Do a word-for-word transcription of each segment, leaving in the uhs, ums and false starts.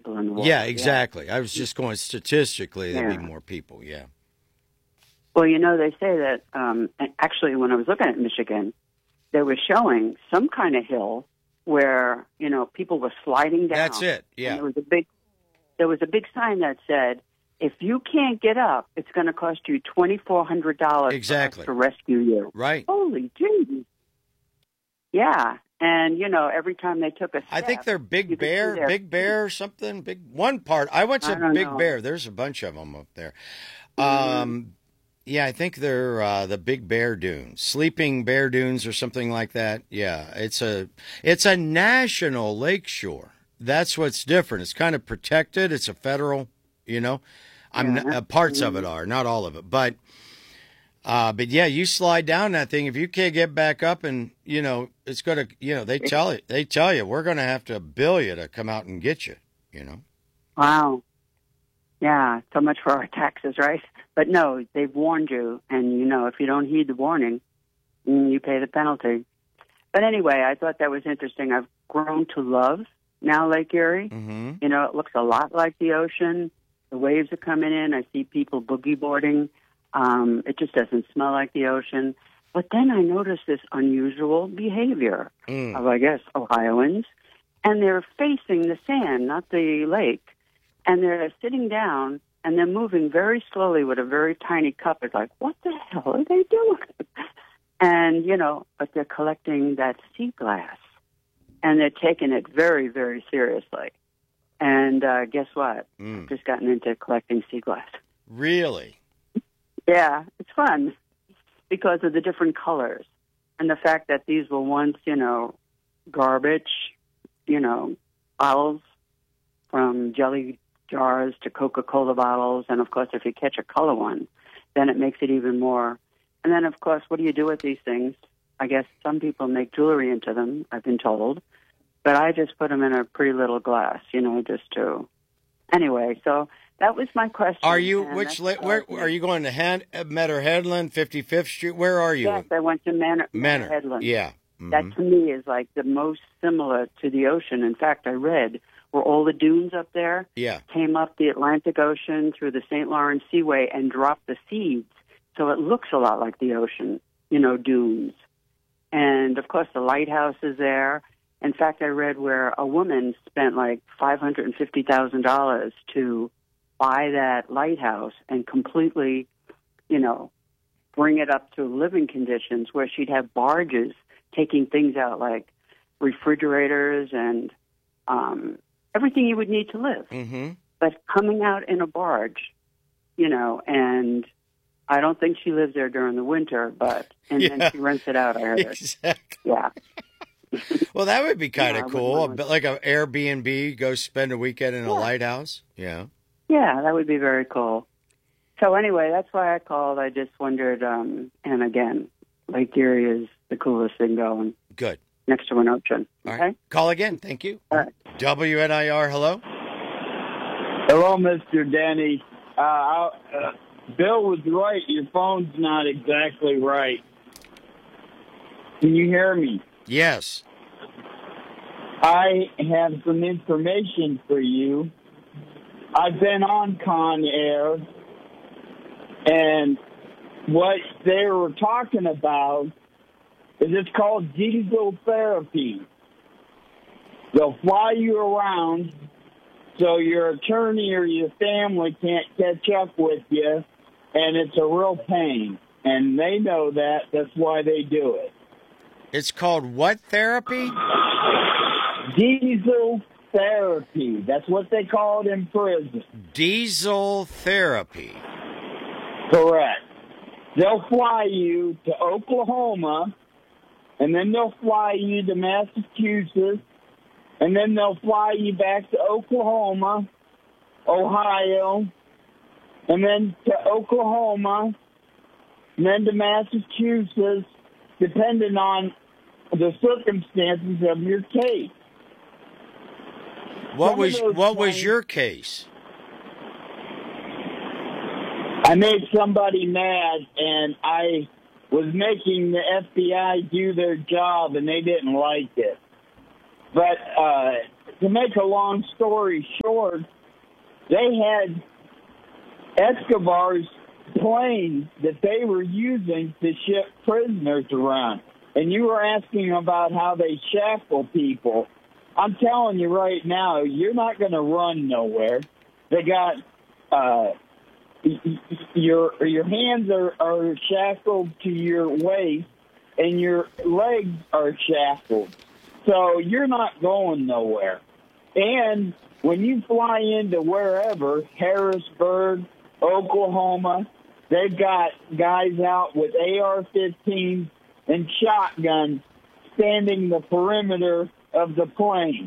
people in the water. Yeah, exactly. Yeah. I was just going statistically, there'd yeah. be more people, yeah. Well, you know, they say that, um, actually, when I was looking at Michigan, they were showing some kind of hill where, you know, people were sliding down. That's it, yeah. And there was a big, there was a big sign that said, if you can't get up, it's going to cost you twenty-four hundred dollars exactly. to rescue you. Right. Holy jeez. Yeah. And, you know, every time they took a step, I think they're Big Bear, Big Bear or something. Big One part. I went to I Big know. Bear. There's a bunch of them up there. Mm-hmm. Um, yeah, I think they're uh, the Big Bear Dunes, Sleeping Bear Dunes or something like that. Yeah, it's a it's a national lakeshore. That's what's different. It's kind of protected. It's a federal, you know. I'm Yeah. uh, parts of it are, not all of it, but uh, but yeah, you slide down that thing. If you can't get back up, and you know it's gonna, you know, they tell you they tell you we're gonna have to bill you to come out and get you. You know. Wow. Yeah, so much for our taxes, right? But no, they've warned you, and you know, if you don't heed the warning, you pay the penalty. But anyway, I thought that was interesting. I've grown to love now Lake Erie. Mm-hmm. You know, it looks a lot like the ocean. The waves are coming in. I see people boogie boarding. Um, it just doesn't smell like the ocean. But then I noticed this unusual behavior Mm. of, I guess, Ohioans. And they're facing the sand, not the lake. And they're sitting down, and they're moving very slowly with a very tiny cup. It's like, what the hell are they doing? And, you know, but they're collecting that sea glass. And they're taking it very, very seriously. And uh, guess what? Mm. I've just gotten into collecting sea glass. Really? Yeah, it's fun because of the different colors and the fact that these were once, you know, garbage, you know, bottles from jelly jars to Coca-Cola bottles. And, of course, if you catch a color one, then it makes it even more. And then, of course, what do you do with these things? I guess some people make jewelry into them, I've been told. But I just put them in a pretty little glass, you know, just to... Anyway, so that was my question. Are you, which, la- where, are you going to Han- Menor Headland, fifty-fifth Street? Where are you? Yes, I went to Menor, Menor, Headland. yeah. Mm-hmm. That, to me, is like the most similar to the ocean. In fact, I read where all the dunes up there yeah. came up the Atlantic Ocean through the Saint Lawrence Seaway and dropped the seeds. So it looks a lot like the ocean, you know, dunes. And, of course, the lighthouse is there. In fact, I read where a woman spent like five hundred fifty thousand dollars to buy that lighthouse and completely, you know, bring it up to living conditions where she'd have barges taking things out like refrigerators and um, everything you would need to live. Mm-hmm. But coming out in a barge, you know, and I don't think she lives there during the winter, but, and yeah. then she rents it out, I heard. Exactly. Yeah. Well, that would be kind of yeah, cool. But like an Airbnb, go spend a weekend in yeah. a lighthouse. Yeah. Yeah, that would be very cool. So anyway, that's why I called. I just wondered, um, and again, Lake Erie is the coolest thing going. Good. Next to an ocean. All Okay? right. Call again. Thank you. All right. W N I R, hello? Hello, Mister Denny. Uh, I, uh, Bill was right. Your phone's not exactly right. Can you hear me? Yes. I have some information for you. I've been on Con Air, and what they were talking about is it's called diesel therapy. They'll fly you around so your attorney or your family can't catch up with you, and it's a real pain. And they know that. That's why they do it. It's called what therapy? Diesel therapy. That's what they call it in prison. Diesel therapy. Correct. They'll fly you to Oklahoma, and then they'll fly you to Massachusetts, and then they'll fly you back to Oklahoma, Ohio, and then to Oklahoma, and then to Massachusetts, depending on the circumstances of your case. What Some was of those what was claims- your case? I made somebody mad, and I was making the F B I do their job, and they didn't like it. But uh, to make a long story short, they had Escobar's plane that they were using to ship prisoners around. And you were asking about how they shackle people. I'm telling you right now, you're not going to run nowhere. They got uh, your your hands are, are shackled to your waist, and your legs are shackled. So you're not going nowhere. And when you fly into wherever, Harrisburg, Oklahoma, they've got guys out with A R fifteens and shotguns standing the perimeter of the plane.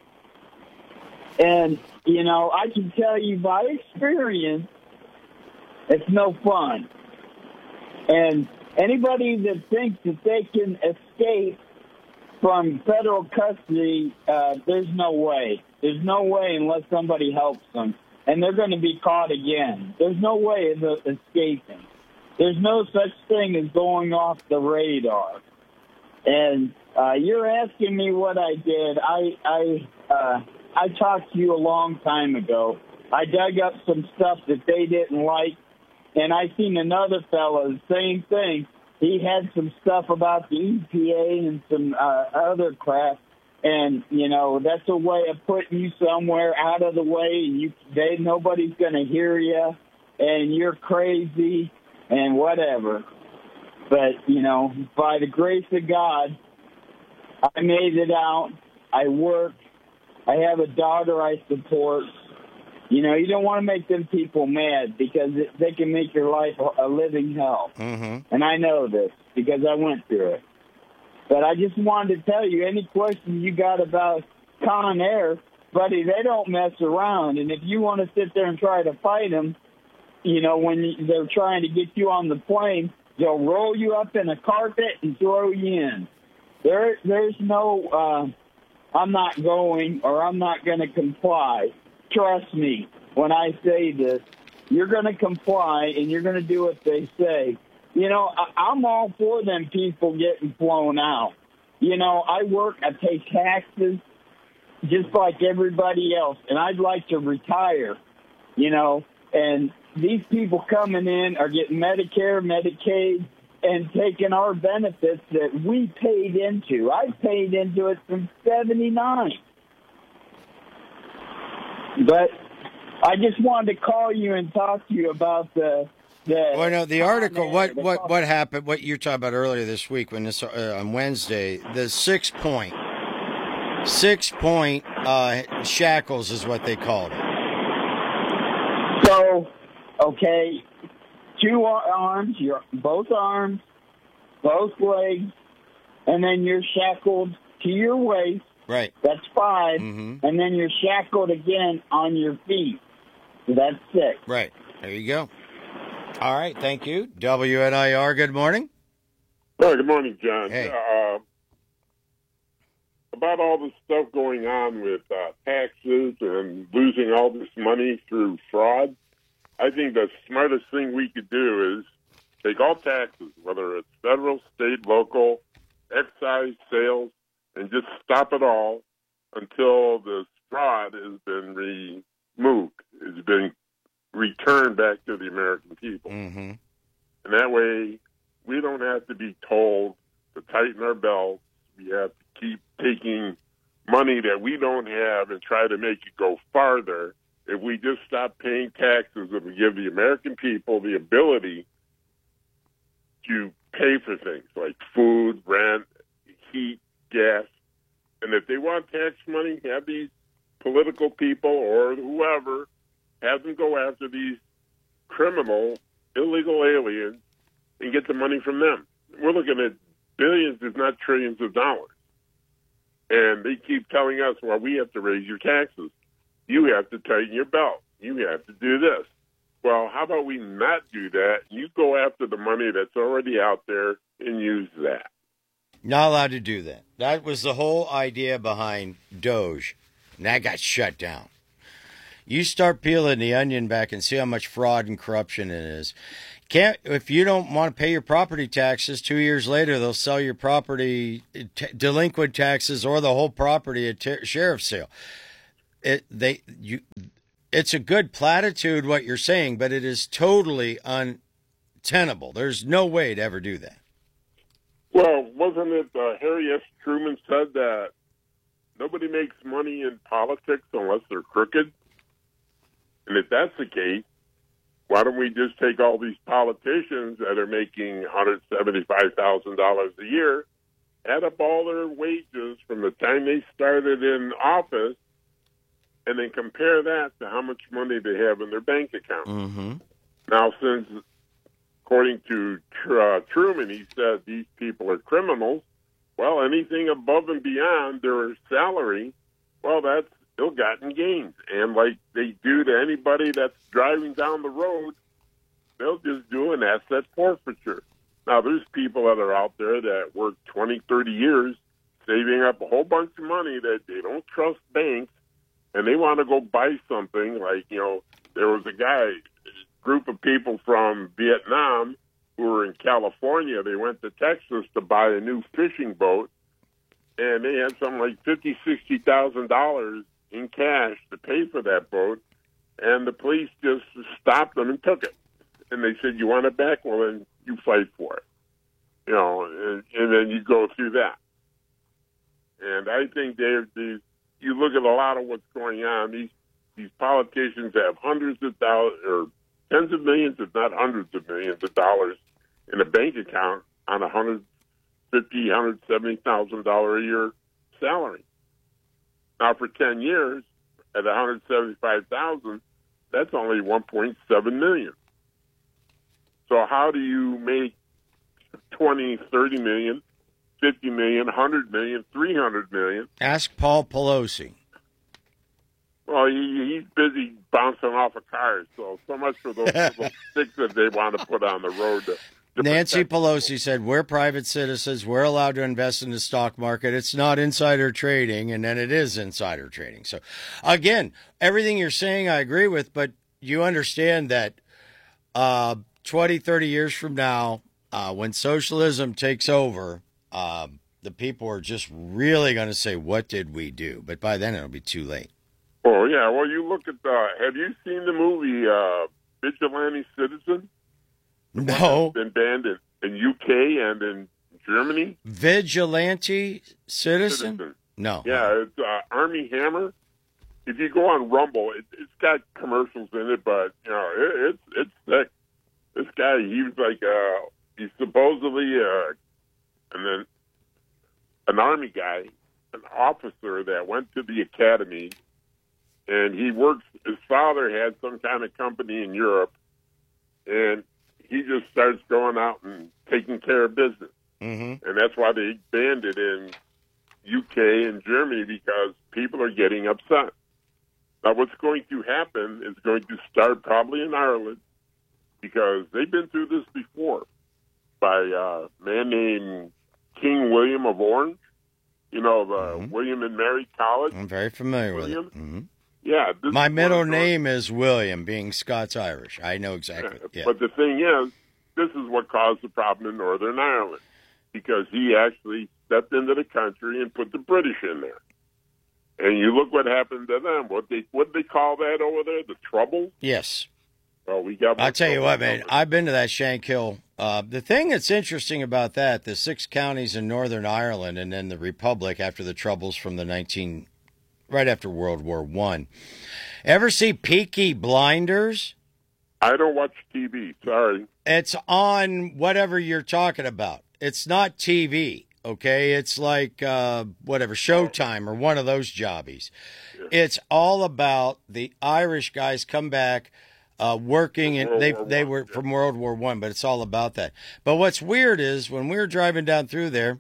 And, you know, I can tell you by experience, it's no fun. And anybody that thinks that they can escape from federal custody, uh, there's no way. There's no way unless somebody helps them. And they're going to be caught again. There's no way of escaping. There's no such thing as going off the radar. And uh, you're asking me what I did. I I uh, I talked to you a long time ago. I dug up some stuff that they didn't like, and I seen another fellow, the same thing. He had some stuff about the E P A and some uh, other crap. And, you know, that's a way of putting you somewhere out of the way, and you, they, nobody's going to hear you, and you're crazy, and whatever. But, you know, by the grace of God, I made it out. I work. I have a daughter I support. You know, you don't want to make them people mad because it, they can make your life a living hell. Mm-hmm. And I know this because I went through it. But I just wanted to tell you, any questions you got about Con Air, buddy, they don't mess around. And if you want to sit there and try to fight them, you know, when they're trying to get you on the plane, they'll roll you up in a carpet and throw you in. There, There's no, uh, I'm not going or I'm not going to comply. Trust me when I say this. You're going to comply and you're going to do what they say. You know, I, I'm all for them people getting flown out. You know, I work, I pay taxes just like everybody else, and I'd like to retire, you know, and these people coming in are getting Medicare, Medicaid, and taking our benefits that we paid into. I paid into it from seventy-nine. But I just wanted to call you and talk to you about the The, well, no, the article, what, what, what happened, what you're talking about earlier this week, when this, uh, on Wednesday, the six point, six point uh, shackles is what they called it. So, okay, two arms, your both arms, both legs, and then you're shackled to your waist. Right. That's five. Mm-hmm. And then you're shackled again on your feet. So that's six. Right. There you go. All right, thank you. W N I R, good morning. Oh, good morning, John. Hey. Uh, about all the stuff going on with uh, taxes and losing all this money through fraud, I think the smartest thing we could do is take all taxes, whether it's federal, state, local, excise, sales, and just stop it all until this fraud has been removed, has been returned back to the American people. Mm-hmm. And that way, we don't have to be told to tighten our belts. We have to keep taking money that we don't have and try to make it go farther. If we just stop paying taxes and we give the American people the ability to pay for things like food, rent, heat, gas, and if they want tax money, have these political people or whoever have them go after these criminal, illegal aliens and get the money from them. We're looking at billions, if not trillions of dollars. And they keep telling us, well, we have to raise your taxes. You have to tighten your belt. You have to do this. Well, how about we not do that? You go after the money that's already out there and use that. Not allowed to do that. That was the whole idea behind Doge, and that got shut down. You start peeling the onion back and see how much fraud and corruption it is. Can't if you don't want to pay your property taxes, two years later they'll sell your property t- delinquent taxes or the whole property at t- sheriff's sale. it they you it's a good platitude what you're saying, but it is totally untenable. There's no way to ever do that. Well, wasn't it uh, Harry S. Truman said that nobody makes money in politics unless they're crooked? And if that's the case, why don't we just take all these politicians that are making one hundred seventy-five thousand dollars a year, add up all their wages from the time they started in office, and then compare that to how much money they have in their bank account. Mm-hmm. Now, since, according to uh, Truman, he said these people are criminals, well, anything above and beyond their salary, well, that's ill-gotten gains. And like they do to anybody that's driving down the road, they'll just do an asset forfeiture. Now, there's people that are out there that work twenty, thirty years saving up a whole bunch of money that they don't trust banks, and they want to go buy something. Like, you know, there was a guy, a group of people from Vietnam who were in California. They went to Texas to buy a new fishing boat, and they had something like fifty thousand dollars, sixty thousand dollars in cash to pay for that boat, and the police just stopped them and took it. And they said, you want it back? Well, then you fight for it. You know, and, and then you go through that. And I think they're, they, you look at a lot of what's going on, these these politicians have hundreds of dollars, or tens of millions, if not hundreds of millions of dollars in a bank account on a one hundred fifty thousand dollars, one hundred seventy thousand dollars a year salary. Now, for ten years, at one hundred seventy-five thousand dollars, that's only one point seven million dollars. So how do you make twenty, thirty million, fifty million, one hundred million, three hundred million? Ask Paul Pelosi. Well, he, he's busy bouncing off of cars, so so much for those little sticks that they want to put on the road. To, to Nancy Pelosi people. said, we're private citizens. We're allowed to invest in the stock market. It's not insider trading, and then it is insider trading. So, again, everything you're saying I agree with, but you understand that uh, twenty, thirty years from now, uh, when socialism takes over, uh, the people are just really going to say, what did we do? But by then, it'll be too late. Oh, yeah. Well, you look at the, have you seen the movie uh, Vigilante Citizen? No. It's been banned in, in U K and in Germany. Vigilante Citizen? Citizen. No. Yeah, it's uh, Army Hammer. If you go on Rumble, it, it's got commercials in it, but, you know, it, it's it's sick. This guy, he was like, uh, he's supposedly uh, and then an Army guy, an officer that went to the academy, and he works, his father had some kind of company in Europe, and he just starts going out and taking care of business. Mm-hmm. And that's why they banned it in U K and Germany, because people are getting upset. Now, what's going to happen is going to start probably in Ireland, because they've been through this before by a man named King William of Orange. You know, the mm-hmm. William and Mary College. I'm very familiar William. with it. Mm-hmm. Yeah. This My is middle name is William, being Scots-Irish. I know exactly. Yeah. Yeah. But the thing is, this is what caused the problem in Northern Ireland, because he actually stepped into the country and put the British in there. And you look what happened to them. What they what they call that over there? The Troubles? Yes. Well, we got. I'll tell you what, man. I've been to that Shankill. Uh, the thing that's interesting about that, the six counties in Northern Ireland and then the Republic after the Troubles from the nineteen, right after World War One. Ever see Peaky Blinders? I don't watch T V. Sorry. It's on whatever you're talking about. It's not T V. Okay, it's like uh, whatever, Showtime or one of those jobbies. Yeah. It's all about the Irish guys come back uh, working, and they they were from World War One, but it's all about that. But what's weird is when we were driving down through there,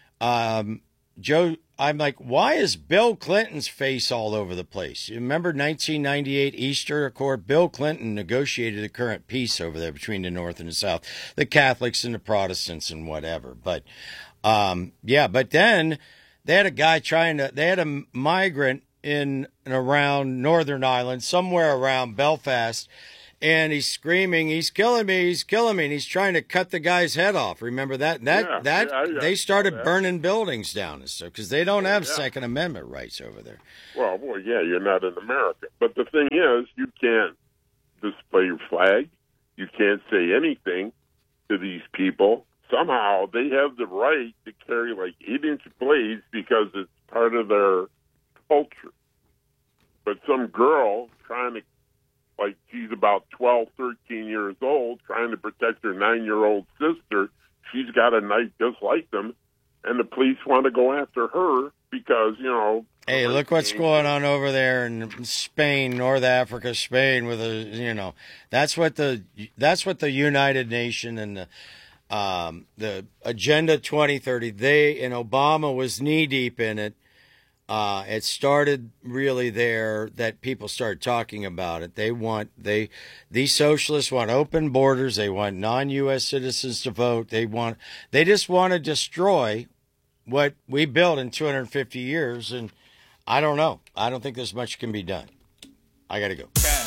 um, Joe, I'm like, why is Bill Clinton's face all over the place? You remember nineteen ninety-eight Easter Accord? Bill Clinton negotiated the current peace over there between the North and the South, the Catholics and the Protestants and whatever. But Um, yeah, but then they had a guy trying to, they had a migrant in and around Northern Ireland, somewhere around Belfast, and he's screaming, "He's killing me! He's killing me!" And he's trying to cut the guy's head off. Remember that? That Yeah, that yeah, yeah, they started yeah. burning buildings down and stuff because they don't have yeah. Second Amendment rights over there. Well, well, yeah, you're not in America. But the thing is, you can't display your flag. You can't say anything to these people. Somehow they have the right to carry like eight-inch blades because it's part of their culture. But some girl trying to, like she's about twelve, thirteen years old, trying to protect her nine-year-old sister, she's got a knife just like them, and the police want to go after her because, you know... Hey, look what's going on over there in Spain, North Africa, Spain, with a, you know, that's what the, that's what the United Nation and the, um, the Agenda twenty thirty, they, and Obama was knee-deep in it. Uh, it started really there that people started talking about it. They want, they, these socialists want open borders. They want non-U S citizens to vote. They want, they just want to destroy what we built in two hundred fifty years. And I don't know. I don't think there's much can be done. I got to go.